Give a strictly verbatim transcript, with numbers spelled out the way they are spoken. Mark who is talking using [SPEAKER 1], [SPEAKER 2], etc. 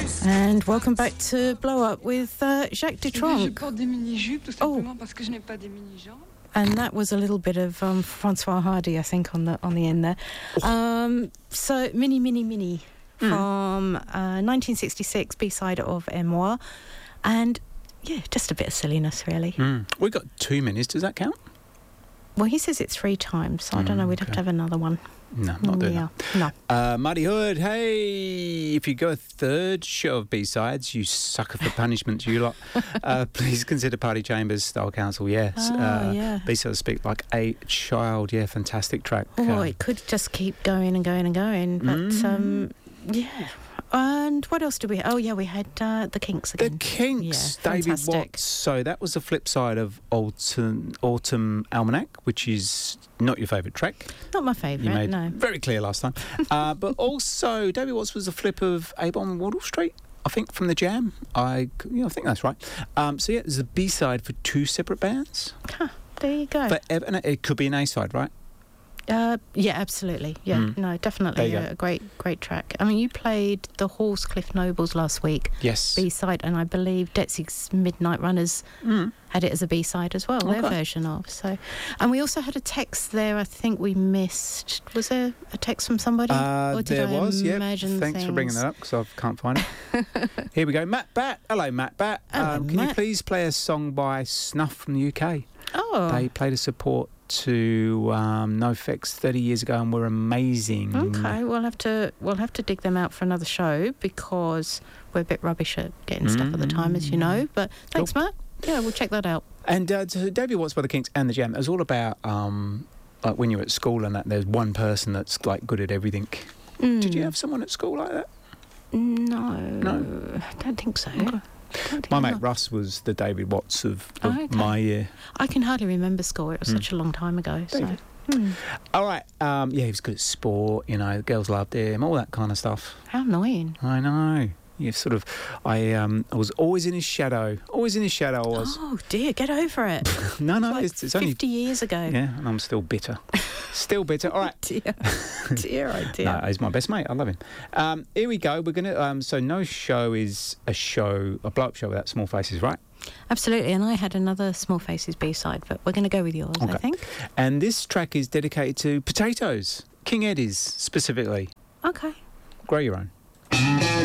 [SPEAKER 1] And welcome back to Blow Up with uh, Jacques Dutronc. Oh. And that was a little bit of um, Francois Hardy, I think, on the on the end there. Um, so, Mini, Mini, Mini mm. from uh, nineteen sixty-six, B-side of Et Moi. And, yeah, just a bit of silliness, really.
[SPEAKER 2] Mm. We've got two minis. Does that count?
[SPEAKER 1] Well, he says it's three times, so mm, I don't know. We'd okay. have to have another one.
[SPEAKER 2] No, not doing
[SPEAKER 1] yeah.
[SPEAKER 2] that.
[SPEAKER 1] No.
[SPEAKER 2] Uh, Muddy Hood, hey, if you go a third show of B-sides, you sucker for punishment, you lot. Uh, please consider Party Chambers, Style Council, yes.
[SPEAKER 1] Oh,
[SPEAKER 2] uh,
[SPEAKER 1] yeah.
[SPEAKER 2] B-sides speak like a child, yeah, fantastic track.
[SPEAKER 1] Oh,
[SPEAKER 2] uh,
[SPEAKER 1] it could just keep going and going and going, but,
[SPEAKER 2] mm.
[SPEAKER 1] um, yeah. And what else did we... Oh, yeah, we had uh, the Kinks again.
[SPEAKER 2] The Kinks,
[SPEAKER 1] yeah,
[SPEAKER 2] David
[SPEAKER 1] fantastic.
[SPEAKER 2] Watts. So that was the flip side of Autumn, Autumn Almanac, which is not your favourite track.
[SPEAKER 1] Not my favourite,
[SPEAKER 2] you made
[SPEAKER 1] no.
[SPEAKER 2] very clear last time. uh, but also, David Watts was the flip of A-Bomb and Wardle Street, I think, from the Jam. I, you know, I think that's right. Um, so, yeah, there's a B-side for two separate bands.
[SPEAKER 1] Huh, there you go.
[SPEAKER 2] But and it could be an A-side, right?
[SPEAKER 1] Uh, yeah, absolutely. Yeah, mm. no, definitely a, a great, great track. I mean, you played the Horse Cliff Nobles last week.
[SPEAKER 2] Yes.
[SPEAKER 1] B-side, and I believe Detsy's Midnight Runners mm. had it as a B-side as well, okay. their version of. So, and we also had a text there. I think we missed. Was there a text from somebody?
[SPEAKER 2] Uh,
[SPEAKER 1] or did
[SPEAKER 2] there
[SPEAKER 1] I
[SPEAKER 2] was. Yeah.
[SPEAKER 1] Imagine
[SPEAKER 2] Thanks
[SPEAKER 1] things?
[SPEAKER 2] for bringing that up because I can't find it. Here we go. Matt Batt. Hello, Matt Batt.
[SPEAKER 1] Hello,
[SPEAKER 2] um, can
[SPEAKER 1] Matt.
[SPEAKER 2] you please play a song by Snuff from the U K?
[SPEAKER 1] Oh.
[SPEAKER 2] They played a support to um, NoFX thirty years ago and were amazing.
[SPEAKER 1] Okay, we'll have to we'll have to dig them out for another show because we're a bit rubbish at getting mm. stuff at the time, as you know. But thanks, cool. Matt. Yeah, we'll check that out.
[SPEAKER 2] And uh, so David Watts by the Kinks and the Jam. It was all about um, like when you're at school and that there's one person that's like good at everything. Mm. Did you have someone at school like that?
[SPEAKER 1] No,
[SPEAKER 2] no,
[SPEAKER 1] I don't think so.
[SPEAKER 2] Okay. My mate not. Russ was the David Watts of, of
[SPEAKER 1] oh, okay.
[SPEAKER 2] my year.
[SPEAKER 1] I can hardly remember school. It was mm. such a long time ago. So. Mm.
[SPEAKER 2] All right. Um, yeah, he was good at sport. You know, girls loved him. All that kind of stuff.
[SPEAKER 1] How annoying.
[SPEAKER 2] I know. You sort of. I um. I was always in his shadow. Always in his shadow. I was.
[SPEAKER 1] Oh dear, get over it.
[SPEAKER 2] no, no.
[SPEAKER 1] It's, like
[SPEAKER 2] it's, it's
[SPEAKER 1] fifty
[SPEAKER 2] only
[SPEAKER 1] years ago.
[SPEAKER 2] Yeah, and I'm still bitter. Still bitter. All right.
[SPEAKER 1] dear, dear, oh dear.
[SPEAKER 2] No, he's my best mate. I love him. Um, here we go. We're gonna. Um, so no show is a show, a blow-up show without Small Faces, right?
[SPEAKER 1] Absolutely. And I had another Small Faces B-side, but we're going to go with yours,
[SPEAKER 2] okay.
[SPEAKER 1] I think.
[SPEAKER 2] And this track is dedicated to potatoes, King Eddie's specifically.
[SPEAKER 1] Okay.
[SPEAKER 2] Grow your own.